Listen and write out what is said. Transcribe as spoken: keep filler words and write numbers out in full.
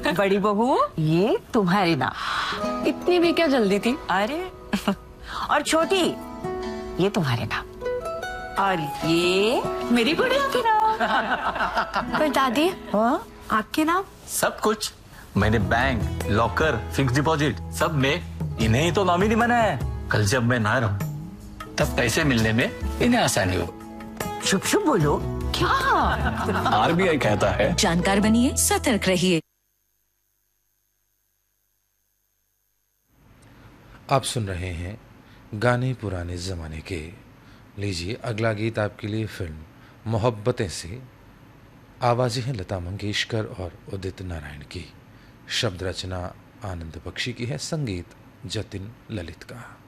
बड़ी बहू, ये तुम्हारे नाम। इतनी भी क्या जल्दी थी? अरे और छोटी, ये तुम्हारे नाम। और ये मेरी गुड़िया के नाम। पर दादी, हाँ? आपके नाम? सब कुछ मैंने बैंक, लॉकर, फिक्स डिपॉजिट सब में इन्हें ही तो नॉमिनी बनाया है। कल जब मैं ना रहूं तब पैसे मिलने में इन्हें आसानी हो। शुभ शुभ बोलो। क्या? आरबीआई कहता है जानकार बनिए, सतर्क रहिए। आप सुन रहे हैं गाने पुराने जमाने के। लीजिए अगला गीत आपके लिए फिल्म मोहब्बतें से। आवाजें हैं लता मंगेशकर और उदित नारायण की। शब्द रचना आनंद बख्शी की है, संगीत जतिन ललित का।